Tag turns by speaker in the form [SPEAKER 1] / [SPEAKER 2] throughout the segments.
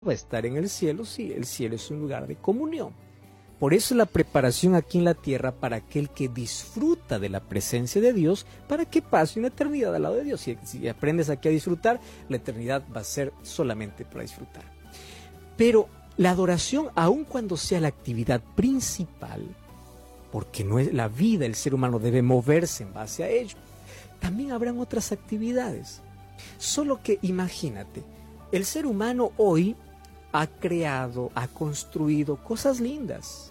[SPEAKER 1] va a estar en el cielo si el cielo es un lugar de comunión. Por eso la preparación aquí en la tierra para aquel que disfruta de la presencia de Dios, para que pase una eternidad al lado de Dios. Si aprendes aquí a disfrutar, la eternidad va a ser solamente para disfrutar. Pero la adoración, aun cuando sea la actividad principal, porque no es la vida, el ser humano debe moverse en base a ello, también habrán otras actividades. Solo que imagínate, el ser humano hoy ha creado, ha construido cosas lindas.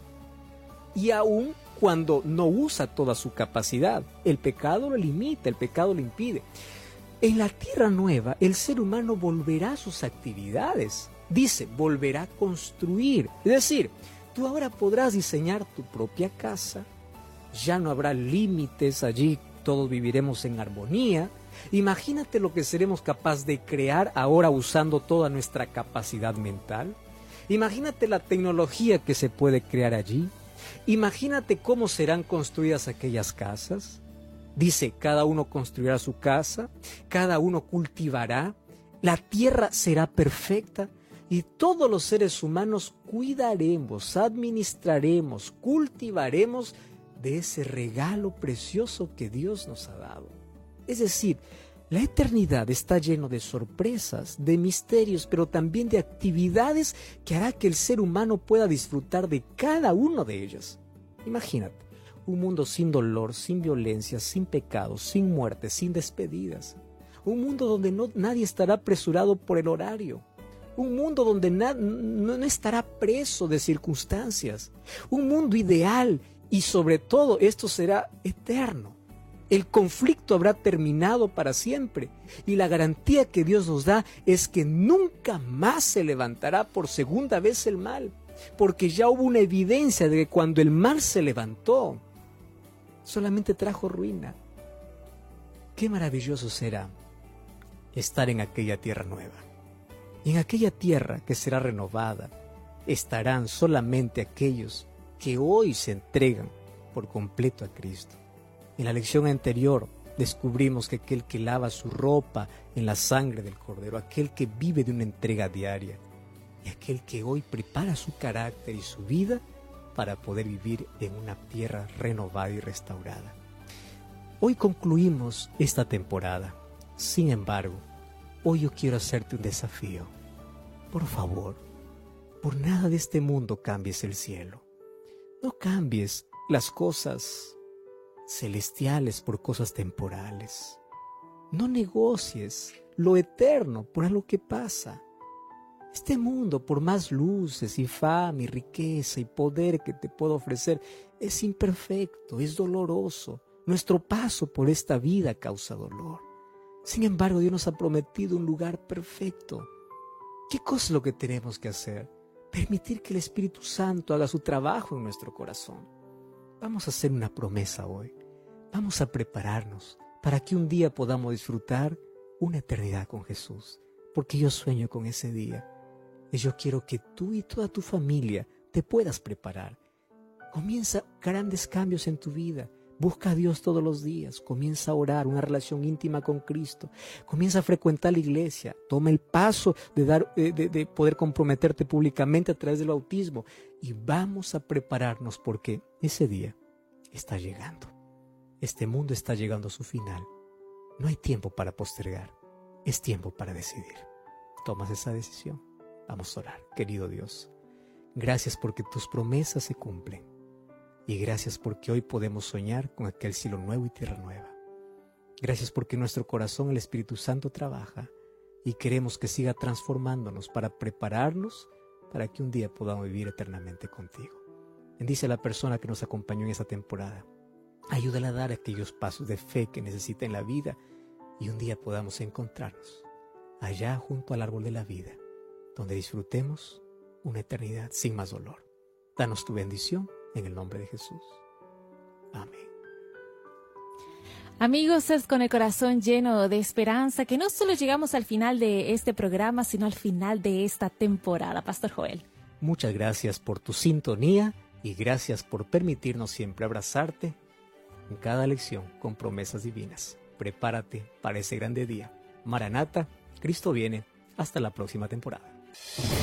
[SPEAKER 1] Y aun cuando no usa toda su capacidad, el pecado lo limita, el pecado lo impide. En la tierra nueva, el ser humano volverá a sus actividades. Dice, volverá a construir. Es decir, tú ahora podrás diseñar tu propia casa. Ya no habrá límites allí, todos viviremos en armonía. Imagínate lo que seremos capaces de crear ahora usando toda nuestra capacidad mental. Imagínate la tecnología que se puede crear allí. Imagínate cómo serán construidas aquellas casas. Dice, cada uno construirá su casa, cada uno cultivará, la tierra será perfecta y todos los seres humanos cuidaremos, administraremos, cultivaremos de ese regalo precioso que Dios nos ha dado. Es decir, la eternidad está lleno de sorpresas, de misterios, pero también de actividades que hará que el ser humano pueda disfrutar de cada uno de ellas. Imagínate, un mundo sin dolor, sin violencia, sin pecados, sin muerte, sin despedidas. Un mundo donde nadie estará apresurado por el horario. Un mundo donde no estará preso de circunstancias. Un mundo ideal y sobre todo esto será eterno. El conflicto habrá terminado para siempre y la garantía que Dios nos da es que nunca más se levantará por segunda vez el mal, porque ya hubo una evidencia de que cuando el mal se levantó, solamente trajo ruina. Qué maravilloso será estar en aquella tierra nueva. Y en aquella tierra que será renovada, estarán solamente aquellos que hoy se entregan por completo a Cristo. En la lección anterior descubrimos que aquel que lava su ropa en la sangre del Cordero, aquel que vive de una entrega diaria y aquel que hoy prepara su carácter y su vida para poder vivir en una tierra renovada y restaurada. Hoy concluimos esta temporada. Sin embargo, hoy yo quiero hacerte un desafío. Por favor, por nada de este mundo cambies el cielo. No cambies las cosas celestiales por cosas temporales. No negocies lo eterno por algo que pasa. Este mundo, por más luces y fama y riqueza y poder que te pueda ofrecer, es imperfecto, es doloroso. Nuestro paso por esta vida causa dolor. Sin embargo, Dios nos ha prometido un lugar perfecto. ¿Qué cosa es lo que tenemos que hacer? Permitir que el Espíritu Santo haga su trabajo en nuestro corazón. Vamos a hacer una promesa hoy. Vamos a prepararnos para que un día podamos disfrutar una eternidad con Jesús. Porque yo sueño con ese día. Y yo quiero que tú y toda tu familia te puedas preparar. Comienza grandes cambios en tu vida. Busca a Dios todos los días. Comienza a orar, una relación íntima con Cristo. Comienza a frecuentar la iglesia. Toma el paso de poder comprometerte públicamente a través del bautismo. Y vamos a prepararnos porque ese día está llegando. Este mundo está llegando a su final. No hay tiempo para postergar. Es tiempo para decidir. Tomas esa decisión. Vamos a orar. Querido Dios, gracias porque tus promesas se cumplen. Y gracias porque hoy podemos soñar con aquel cielo nuevo y tierra nueva. Gracias porque en nuestro corazón el Espíritu Santo trabaja y queremos que siga transformándonos para prepararnos para que un día podamos vivir eternamente contigo. Bendice a la persona que nos acompañó en esta temporada. Ayúdala a dar aquellos pasos de fe que necesita en la vida y un día podamos encontrarnos allá junto al árbol de la vida, donde disfrutemos una eternidad sin más dolor. Danos tu bendición en el nombre de Jesús. Amén.
[SPEAKER 2] Amigos, es con el corazón lleno de esperanza que no solo llegamos al final de este programa, sino al final de esta temporada. Pastor Joel.
[SPEAKER 1] Muchas gracias por tu sintonía y gracias por permitirnos siempre abrazarte en cada lección con promesas divinas. Prepárate para ese grande día. Maranata, Cristo viene. Hasta la próxima temporada.